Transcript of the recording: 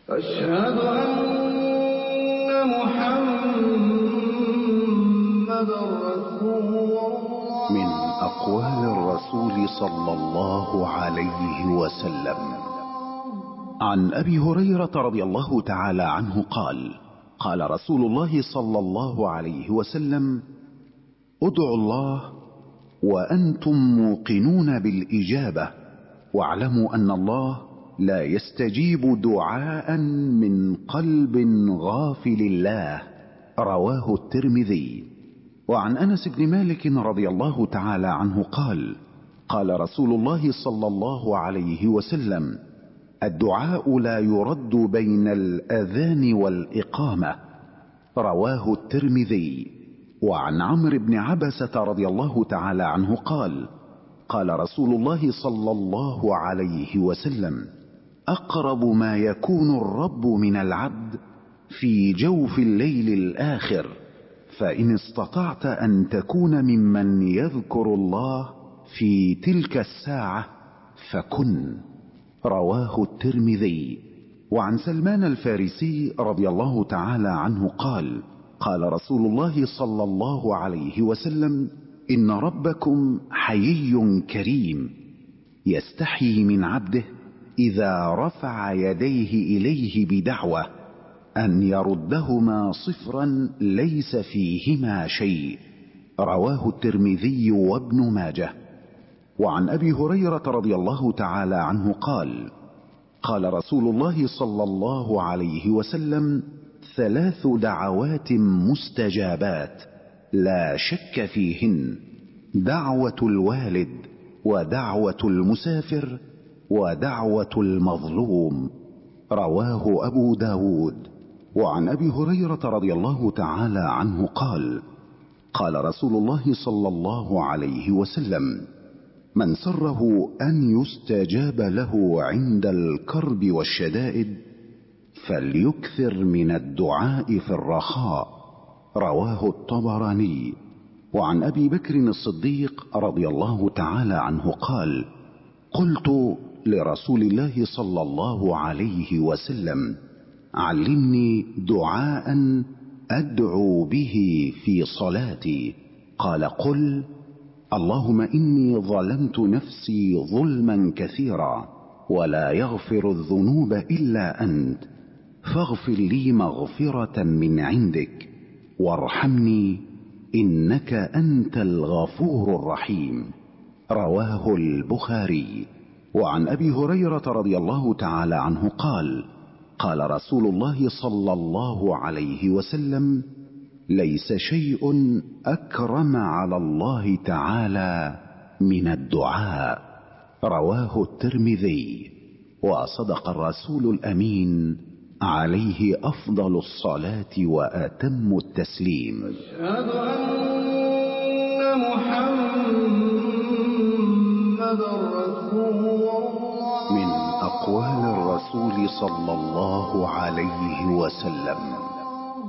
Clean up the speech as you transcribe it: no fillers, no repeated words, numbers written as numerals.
أشهد أن محمدًا رسول الله. من أقوال الرسول صلى الله عليه وسلم: عن أبي هريرة رضي الله تعالى عنه قال: قال رسول الله صلى الله عليه وسلم: ادعوا الله وأنتم موقنون بالإجابة، واعلموا أن الله لا يستجيب دعاء من قلب غافل الله. رواه الترمذي. وعن أنس بن مالك رضي الله تعالى عنه قال: قال رسول الله صلى الله عليه وسلم: الدعاء لا يرد بين الأذان والإقامة. رواه الترمذي. وعن عمرو بن عبسة رضي الله تعالى عنه قال: قال رسول الله صلى الله عليه وسلم: أقرب ما يكون الرب من العبد في جوف الليل الآخر، فإن استطعت أن تكون ممن يذكر الله في تلك الساعة فكن. رواه الترمذي. وعن سلمان الفارسي رضي الله تعالى عنه قال: قال رسول الله صلى الله عليه وسلم: إن ربكم حيي كريم، يستحيي من عبده إذا رفع يديه إليه بدعوة أن يردهما صفرا ليس فيهما شيء. رواه الترمذي وابن ماجه. وعن أبي هريرة رضي الله تعالى عنه قال: قال رسول الله صلى الله عليه وسلم: 3 دعوات مستجابات لا شك فيهن: دعوة الوالد، ودعوة المسافر، ودعوة المظلوم. رواه أبو داود. وعن أبي هريرة رضي الله تعالى عنه قال: قال رسول الله صلى الله عليه وسلم: من سره أن يستجاب له عند الكرب والشدائد فليكثر من الدعاء في الرخاء. رواه الطبراني. وعن أبي بكر الصديق رضي الله تعالى عنه قال: قلت لرسول الله صلى الله عليه وسلم: علمني دعاء أدعو به في صلاتي. قال: قل: اللهم إني ظلمت نفسي ظلما كثيرا، ولا يغفر الذنوب إلا أنت، فاغفر لي مغفرة من عندك، وارحمني إنك أنت الغفور الرحيم. رواه البخاري. وعن أبي هريرة رضي الله تعالى عنه قال: قال رسول الله صلى الله عليه وسلم: ليس شيء أكرم على الله تعالى من الدعاء. رواه الترمذي. وصدق الرسول الأمين عليه أفضل الصلاة وأتم التسليم. أشهد أن محمدًا رسول الله. من أقوال الرسول صلى الله عليه وسلم: